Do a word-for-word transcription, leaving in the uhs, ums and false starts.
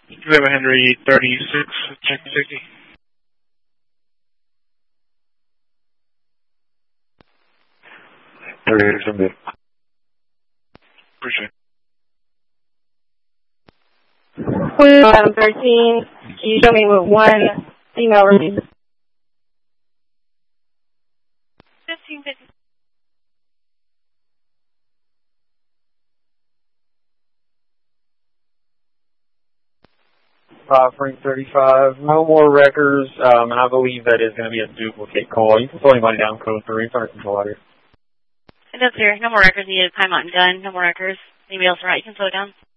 Lima Henry thirty-six, check safety. thirty-six, I'm good. Appreciate it. Blue thirteen, can you show me what one email received? fifteen fifty. Uh, Frank thirty-five, no more wreckers, um, and I believe that is going to be a duplicate call. You can slow anybody down code three, it's under control out here. It does here. No more records needed. Time out and done. No more records. Anybody else right? You can slow it down.